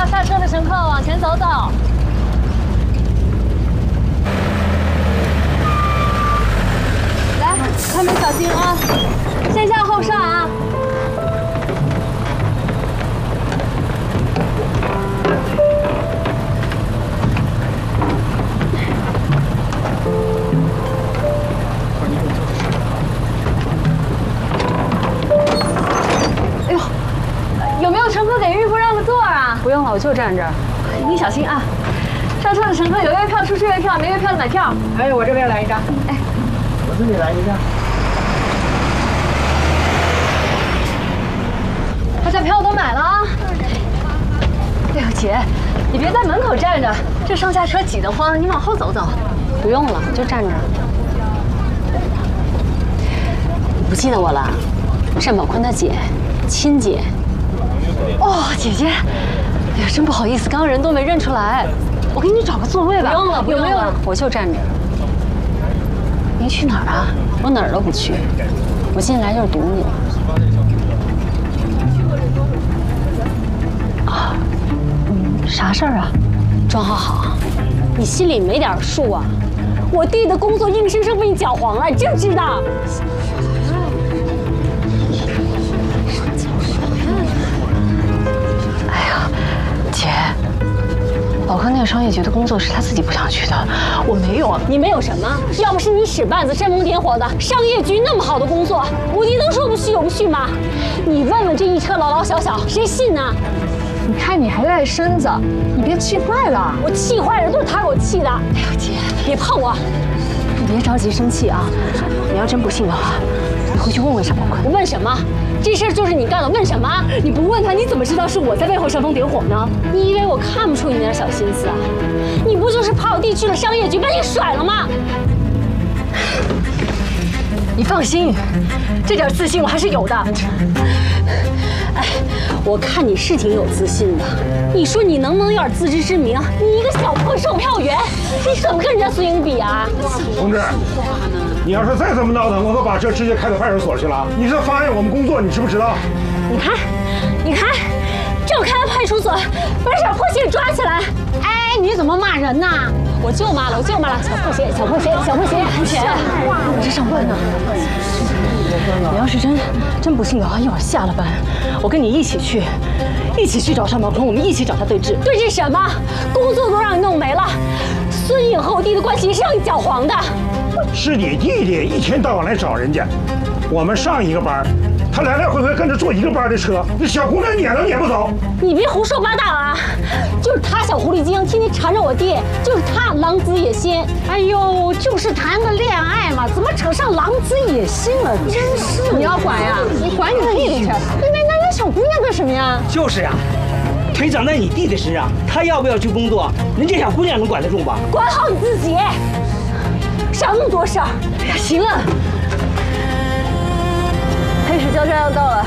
要下车的乘客往前走走。来，开门小心啊！先下后上啊！哎呦，有没有乘客给孕妇让个座啊？ 不用了，我就站这儿。 你小心啊！上车的乘客有月票出示月票，没月票的买票。 哎，我这边来一张。 哎， 我自己来一张。 大家票都买了啊！哎呦，姐，你别在门口站着，这上下车挤得慌，你往后走走。 不用了，就站这儿。你不记得我了？单宝坤他姐，亲姐。 哦，姐姐，哎呀，真不好意思，刚刚人都没认出来。我给你找个座位吧。 不用了，不用了， 有没有？ 我就站这儿。您去哪儿啊？我哪儿都不去，我进来就是堵你了。啊，啥事儿啊？庄好好，你心里没点数啊？我弟的工作硬生生被你搅黄了，你知不知道？ 姐，宝哥那个商业局的工作是他自己不想去的，我没有啊。 你没有什么？要不是你使绊子煽风点火的，商业局那么好的工作，我弟能说不去有不去吗？你问问这一车老老小小，谁信呢？ 你看你还赖身子，你别气坏了。 我气坏了，都是他给我气的。 哎呦，姐， 别碰我！ 你别着急生气啊。你要真不信的话，你回去问问单宝坤。 我问什么？这事儿就是你干的，问什么？ 你不问他，你怎么知道是我在背后煽风点火呢？ 你以为我看不出你那点小心思啊？你不就是怕我弟去了商业局把你甩了吗？ 你放心，这点自信我还是有的。 哎，我看你是挺有自信的。你说你能不能有点自知之明？你一个小破售票员，你怎么跟人家孙颖比啊？ 同志，你要是再这么闹腾，我可把车直接开到派出所去了。你这妨碍我们工作，你知不知道？ 你看，你看，正开到派出所，把这小破鞋抓起来。哎，你怎么骂人呢？我就骂了，小破鞋，小破鞋，安全。 我这上班呢。你要是真不信的话，一会儿下了班，我跟你一起去找单宝坤，我们一起找他对峙。 对峙什么？工作都让你弄没了，孙颖和我弟的关系也是让你搅黄的。 是你弟弟一天到晚来找人家，我们上一个班，他来来回回跟着坐一个班的车，那小姑娘撵都撵不走。 你别胡说八道啊！就是他小狐狸精，天天缠着我弟，就是他狼子野心。 哎呦，就是谈个恋爱嘛，怎么扯上狼子野心了？真是！ 你要管呀？你管你弟弟去！ 你为难人小姑娘干什么呀？ 就是呀，腿长在你弟弟身上，他要不要去工作，人家小姑娘能管得住吗？ 管好你自己，少那么多事儿。 哎呀，行了，黑水交站要到了。